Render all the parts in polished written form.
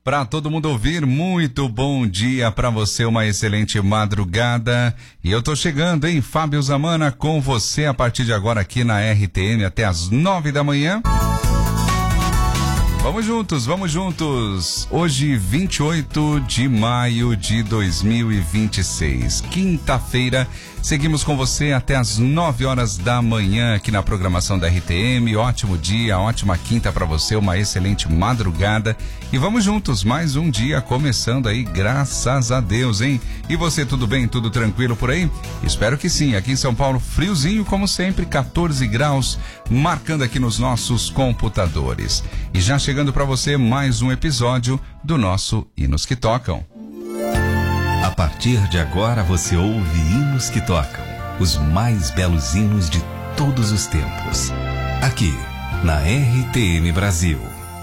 para todo mundo ouvir. Muito bom dia para você, uma excelente madrugada. E eu tô chegando, hein? Fábio Zamana com você a partir de agora aqui na RTM até as 9 da manhã. Vamos juntos. Hoje, 28 de maio de 2026, quinta-feira. Seguimos com você até as 9 horas da manhã aqui na programação da RTM. Ótimo dia, ótima quinta para você, uma excelente madrugada. E vamos juntos, mais um dia começando aí, graças a Deus, hein? E você, tudo bem, tudo tranquilo por aí? Espero que sim. Aqui em São Paulo, friozinho como sempre, 14 graus, marcando aqui nos nossos computadores. E já chegando para você mais um episódio do nosso Hinos que Tocam. A partir de agora você ouve Hinos que Tocam, os mais belos hinos de todos os tempos, aqui na RTM Brasil.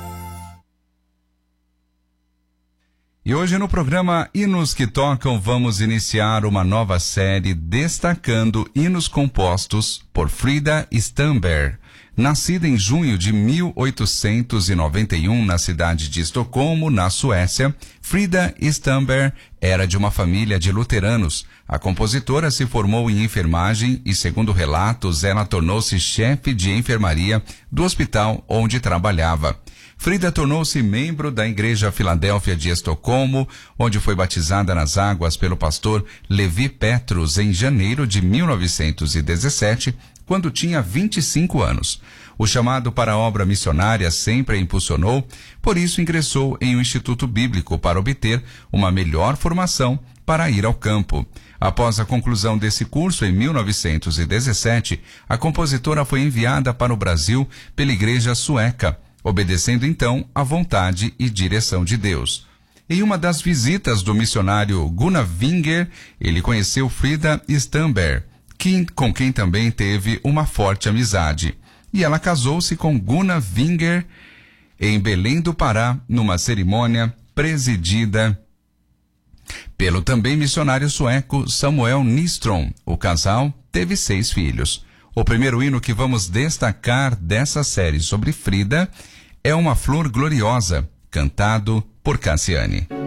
E hoje no programa Hinos que Tocam vamos iniciar uma nova série destacando hinos compostos por Frida Stamberg. Nascida em junho de 1891 na cidade de Estocolmo, na Suécia, Frida Stamberg era de uma família de luteranos. A compositora se formou em enfermagem e, segundo relatos, ela tornou-se chefe de enfermaria do hospital onde trabalhava. Frida tornou-se membro da Igreja Filadélfia de Estocolmo, onde foi batizada nas águas pelo pastor Levi Petrus em janeiro de 1917, quando tinha 25 anos. O chamado para a obra missionária sempre a impulsionou, por isso ingressou em um instituto bíblico para obter uma melhor formação para ir ao campo. Após a conclusão desse curso, em 1917, a compositora foi enviada para o Brasil pela Igreja Sueca, obedecendo então à vontade e direção de Deus. Em uma das visitas do missionário Gunnar Winger, ele conheceu Frida Stamberg, com quem também teve uma forte amizade. E ela casou-se com Gunnar Winger em Belém do Pará, numa cerimônia presidida pelo também missionário sueco Samuel Nyström. O casal teve 6 filhos. O primeiro hino que vamos destacar dessa série sobre Frida é Uma Flor Gloriosa, cantado por Cassiane.